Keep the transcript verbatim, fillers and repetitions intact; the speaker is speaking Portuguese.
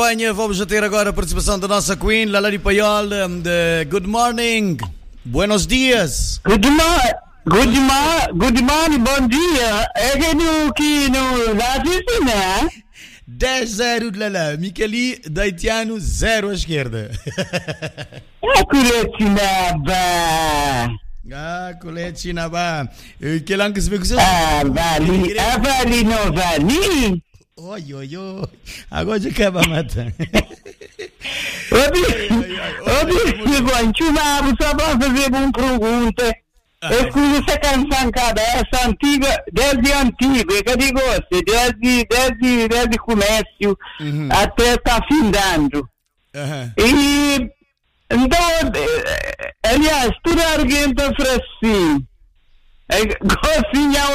Noronha, vamos já ter agora a participação da nossa Queen, Lalari Paiol, de Good Morning, buenos dias. Good morning, good, mo- good morning, bom dia. É que no que no Látice, né? dez zero de Lala, Micheli, Daitiano, zero à esquerda. É curetinaba. Ah, colete na ba. Que lá que se vê com você. Ah, vali, ah, vali não vali. Oi, oi, oi. Agora já acaba a mata. Obi, obi, chegou só para fazer uma pergunta. Escuta essa canção, cara, essa antiga, desde antiga, é que eu digo, desde, desde, desde comércio Uhum. até está findando. Aham. E, então, eh, aliás, tudo argumenta para si. É,